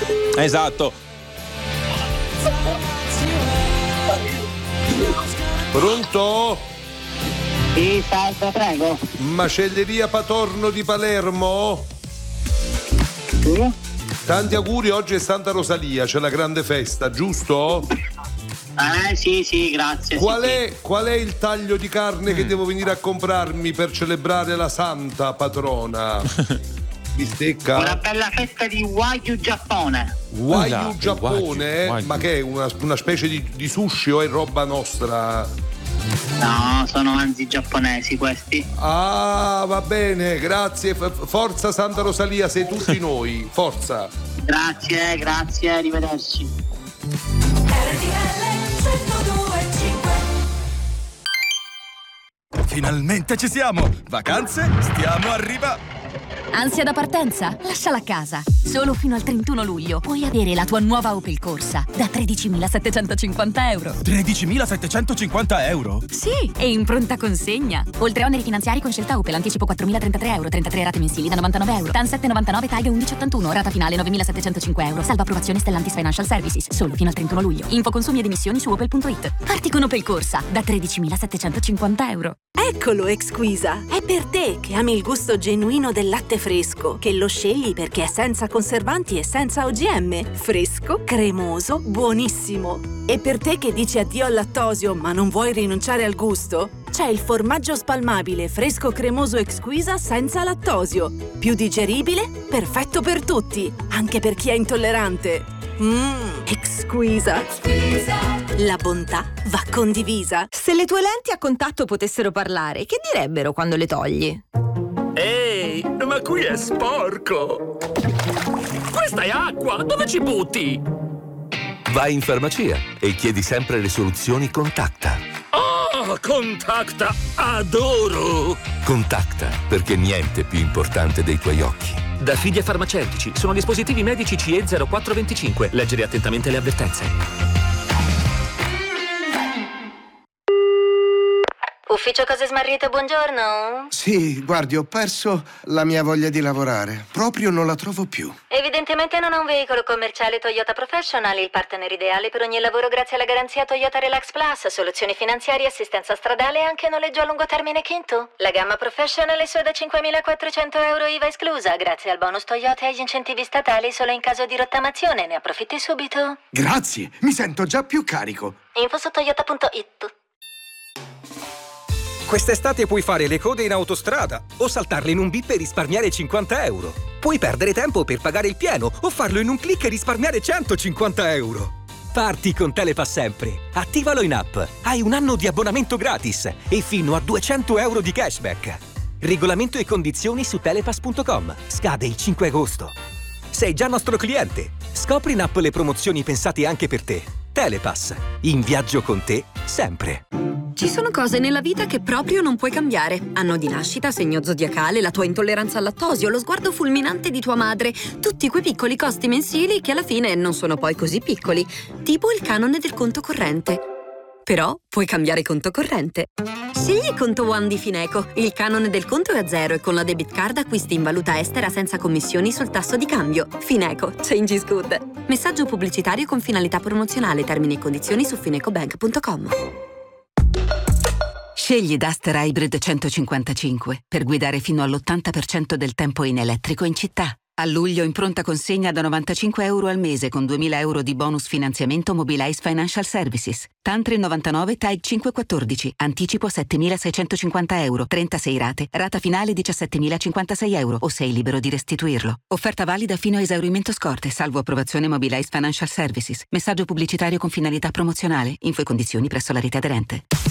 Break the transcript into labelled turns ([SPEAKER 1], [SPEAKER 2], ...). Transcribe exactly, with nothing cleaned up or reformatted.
[SPEAKER 1] Esatto.
[SPEAKER 2] Pronto?
[SPEAKER 3] Sì, salve, prego.
[SPEAKER 2] Macelleria Patorno di Palermo?
[SPEAKER 3] Sì.
[SPEAKER 2] Tanti auguri, oggi è Santa Rosalia, c'è la grande festa, giusto?
[SPEAKER 3] Eh sì, sì, grazie.
[SPEAKER 2] Qual
[SPEAKER 3] sì,
[SPEAKER 2] è,
[SPEAKER 3] sì.
[SPEAKER 2] qual è il taglio di carne che devo venire a comprarmi per celebrare la Santa Patrona? Bistecca?
[SPEAKER 3] Una bella fetta di Wagyu Giappone.
[SPEAKER 2] Wagyu
[SPEAKER 1] Esatto,
[SPEAKER 2] Giappone?
[SPEAKER 1] Wagyu, Wagyu.
[SPEAKER 2] Ma che è una, una specie di, di sushi o è roba nostra?
[SPEAKER 3] No, sono anzi giapponesi questi.
[SPEAKER 2] Ah, va bene, grazie. F- Forza Santa Rosalia, sei tutti noi. Forza.
[SPEAKER 3] Grazie, grazie, arrivederci.
[SPEAKER 4] Finalmente ci siamo! Vacanze? Stiamo arrivando!
[SPEAKER 5] Ansia da partenza? Lasciala a casa. Solo fino al trentuno luglio puoi avere la tua nuova Opel Corsa da tredicimilasettecentocinquanta euro.
[SPEAKER 4] tredicimilasettecentocinquanta euro?
[SPEAKER 5] Sì, e in pronta consegna. Oltre a oneri finanziari con scelta Opel, anticipo quattromilatrentatré euro, trentatré rate mensili da novantanove euro. T A N sette virgola novantanove, T A G undici virgola ottantuno, rata finale novemilasettecentocinque euro. Salva approvazione Stellantis Financial Services. Solo fino al trentuno luglio. Info consumi ed emissioni su opel punto it. Parti con Opel Corsa da tredicimilasettecentocinquanta euro.
[SPEAKER 6] Eccolo Exquisa, è per te che ami il gusto genuino del latte fresco, che lo scegli perché è senza conservanti e senza O G M, fresco, cremoso, buonissimo. E per te che dici addio al lattosio ma non vuoi rinunciare al gusto, c'è il formaggio spalmabile fresco cremoso Exquisa senza lattosio, più digeribile, perfetto per tutti, anche per chi è intollerante. Mmm, Exquisa. La bontà va condivisa.
[SPEAKER 7] Se le tue lenti a contatto potessero parlare, che direbbero quando le togli?
[SPEAKER 8] Ehi, ma qui è sporco! Questa è acqua! Dove ci butti?
[SPEAKER 9] Vai in farmacia e chiedi sempre le soluzioni Contacta.
[SPEAKER 8] Oh, Contacta! Adoro!
[SPEAKER 9] Contacta, perché niente è più importante dei tuoi occhi.
[SPEAKER 8] Da Fidia Farmaceutici sono dispositivi medici C E zero quattro venticinque. Leggere attentamente le avvertenze.
[SPEAKER 10] Ufficio Cose Smarrite, buongiorno.
[SPEAKER 11] Sì, guardi, ho perso la mia voglia di lavorare. Proprio non la trovo più.
[SPEAKER 10] Evidentemente non ha un veicolo commerciale Toyota Professional, il partner ideale per ogni lavoro grazie alla garanzia Toyota Relax Plus, soluzioni finanziarie, assistenza stradale e anche noleggio a lungo termine Kinto. La gamma Professional è solo da cinquemilaquattrocento euro I V A esclusa, grazie al bonus Toyota e agli incentivi statali solo in caso di rottamazione. Ne approfitti subito.
[SPEAKER 11] Grazie, mi sento già più carico.
[SPEAKER 10] Info su toyota punto it.
[SPEAKER 12] Quest'estate puoi fare le code in autostrada o saltarle in un bip e risparmiare cinquanta euro. Puoi perdere tempo per pagare il pieno o farlo in un click e risparmiare centocinquanta euro. Parti con Telepass sempre. Attivalo in app. Hai un anno di abbonamento gratis e fino a duecento euro di cashback. Regolamento e condizioni su telepass punto com. Scade il cinque agosto. Sei già nostro cliente. Scopri in app le promozioni pensate anche per te. Telepass. In viaggio con te sempre.
[SPEAKER 5] Ci sono cose nella vita che proprio non puoi cambiare. Anno di nascita, segno zodiacale, la tua intolleranza al lattosio, lo sguardo fulminante di tua madre. Tutti quei piccoli costi mensili che alla fine non sono poi così piccoli. Tipo il canone del conto corrente. Però puoi cambiare conto corrente. Scegli Conto One di Fineco. Il canone del conto è a zero e con la debit card acquisti in valuta estera senza commissioni sul tasso di cambio. Fineco. Change is good. Messaggio pubblicitario con finalità promozionale. Termini e condizioni su finecobank punto com.
[SPEAKER 13] Scegli Duster Hybrid centocinquantacinque per guidare fino all'ottanta per cento del tempo in elettrico in città. A luglio in pronta consegna da novantacinque euro al mese con duemila euro di bonus finanziamento Mobilize Financial Services. T A N tre virgola novantanove, T A I cinquecentoquattordici. Anticipo settemilaseicentocinquanta euro. trentasei rate. Rata finale diciassettemilacinquantasei euro o sei libero di restituirlo. Offerta valida fino a esaurimento scorte, salvo approvazione Mobilize Financial Services. Messaggio pubblicitario con finalità promozionale. Info e condizioni presso la rete aderente.